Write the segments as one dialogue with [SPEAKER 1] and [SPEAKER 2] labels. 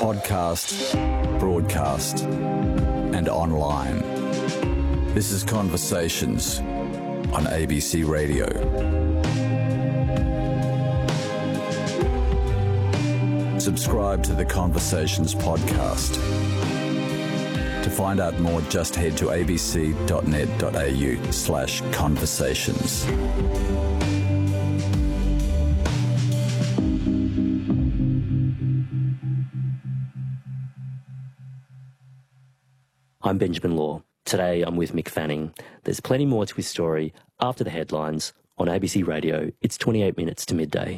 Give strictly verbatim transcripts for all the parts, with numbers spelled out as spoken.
[SPEAKER 1] podcast, broadcast, and online. This is Conversations on A B C Radio. Subscribe to the Conversations podcast. To find out more, just head to abc.net.au slash conversations.
[SPEAKER 2] I'm Benjamin Law. Today I'm with Mick Fanning. There's plenty more to his story after the headlines on A B C Radio. It's twenty-eight minutes to midday.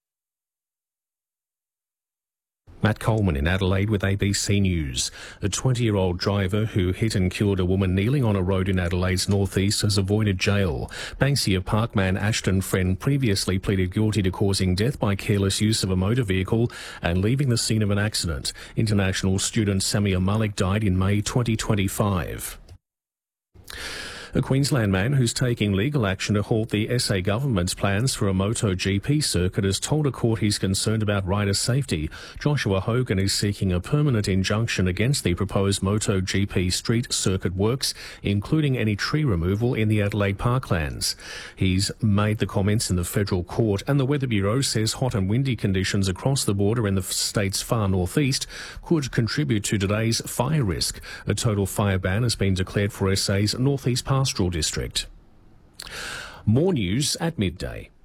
[SPEAKER 3] Matt Coleman in Adelaide with A B C News. A twenty-year-old driver who hit and killed a woman kneeling on a road in Adelaide's northeast has avoided jail. Banksia Parkman Ashton Friend previously pleaded guilty to causing death by careless use of a motor vehicle and leaving the scene of an accident. International student Samia Malik died in May twenty twenty-five. A Queensland man who's taking legal action to halt the S A government's plans for a MotoGP circuit has told a court he's concerned about rider safety. Joshua Hogan is seeking a permanent injunction against the proposed MotoGP street circuit works, including any tree removal in the Adelaide Parklands. He's made the comments in the federal court, and the Weather Bureau says hot and windy conditions across the border in the state's far northeast could contribute to today's fire risk. A total fire ban has been declared for S A's northeast pastoral district. More news at midday.